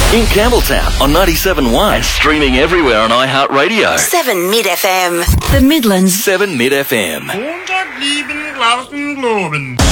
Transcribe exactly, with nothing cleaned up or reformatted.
In Campbelltown on ninety-seven point one and streaming everywhere on iHeartRadio. seven Mid F M. The Midlands. seven Mid F M. Montag lieben Glauben Globen.